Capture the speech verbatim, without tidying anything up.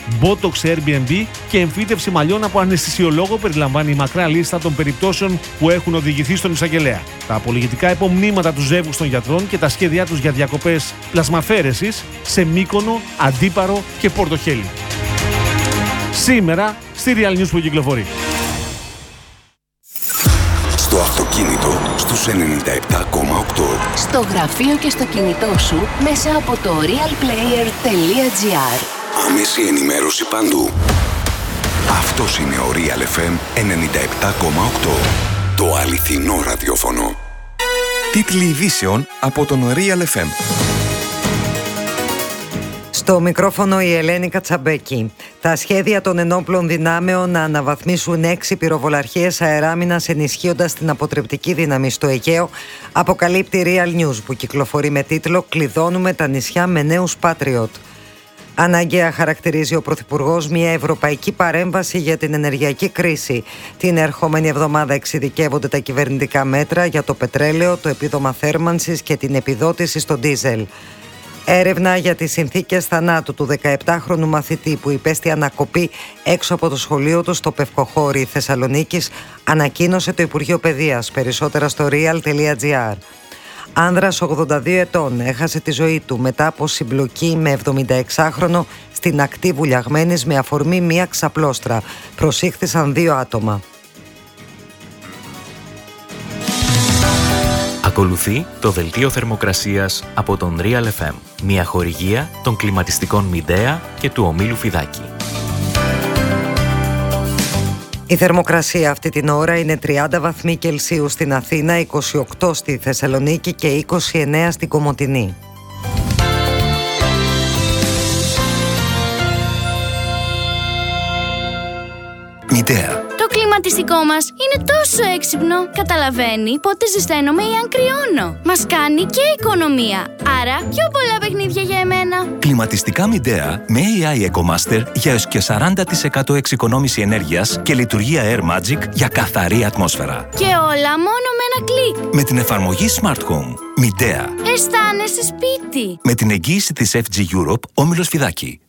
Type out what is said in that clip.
Botox σε Airbnb και εμφύτευση μαλλιών από αναισθησιολόγο περιλαμβάνει η μακρά λίστα των περιπτώσεων που έχουν οδηγηθεί στον εισαγγελέα. Τα απολογητικά υπομνήματα του ζεύγους των γιατρών και τα σχέδιά τους για διακοπές πλασμαφέρεσης σε Μύκονο, Αντίπαρο και Πορτοχέλη. Σήμερα στη Real News που κυκλοφορεί. Στο αυτοκίνητο στους ενενήντα επτά κόμμα οκτώ. Στο γραφείο και στο κινητό σου μέσα από το realplayer τελεία gr. Άμεση ενημέρωση παντού. Αυτός είναι ο Real εφ εμ ενενήντα επτά κόμμα οκτώ. Το αληθινό ραδιόφωνο. Τίτλοι ειδήσεων από τον Real εφ εμ. Στο μικρόφωνο η Ελένη Κατσαμπέκη. Τα σχέδια των ενόπλων δυνάμεων να αναβαθμίσουν έξι πυροβολαρχίες αεράμινας ενισχύοντας την αποτρεπτική δύναμη στο Αιγαίο αποκαλύπτει Real News που κυκλοφορεί με τίτλο «Κλειδώνουμε τα νησιά με νέους Patriot». Αναγκαία χαρακτηρίζει ο Πρωθυπουργός μια ευρωπαϊκή παρέμβαση για την ενεργειακή κρίση. Την ερχόμενη εβδομάδα εξειδικεύονται τα κυβερνητικά μέτρα για το πετρέλαιο, το επίδομα θέρμανσης και την επιδότηση στο ντίζελ. Έρευνα για τις συνθήκες θανάτου του δεκαεπτάχρονου μαθητή που υπέστη ανακοπή έξω από το σχολείο του στο Πευκοχώρι Θεσσαλονίκης ανακοίνωσε το Υπουργείο Παιδείας. Περισσότερα στο real τελεία gr. Άνδρας ογδόντα δύο ετών έχασε τη ζωή του μετά από συμπλοκή με εβδομηνταεξάχρονο στην ακτή Βουλιαγμένης με αφορμή μία ξαπλώστρα. Προσήχθησαν δύο άτομα. Ακολουθεί το δελτίο θερμοκρασίας από τον Real εφ εμ, μια χορηγία των κλιματιστικών Μιντέα και του ομίλου Φιδάκη. Η θερμοκρασία αυτή την ώρα είναι τριάντα βαθμοί Κελσίου στην Αθήνα, είκοσι οκτώ στη Θεσσαλονίκη και είκοσι εννέα στην Κομοτηνή. Μιντέα. Το κλιματιστικό μας είναι τόσο έξυπνο. Καταλαβαίνει πότε ζεσταίνομαι ή αν κρυώνω. Μας κάνει και οικονομία. Άρα πιο πολλά παιχνίδια για εμένα. Κλιματιστικά Μιντέα με έι άι EcoMaster για έως και σαράντα τοις εκατό εξοικονόμηση ενέργειας και λειτουργία Air Magic για καθαρή ατμόσφαιρα. Και όλα μόνο με ένα κλικ. Με την εφαρμογή Smart Home. Μιντέα. Αισθάνεσαι σπίτι. Με την εγγύηση της εφ τζι Europe, όμιλος Φιδάκη.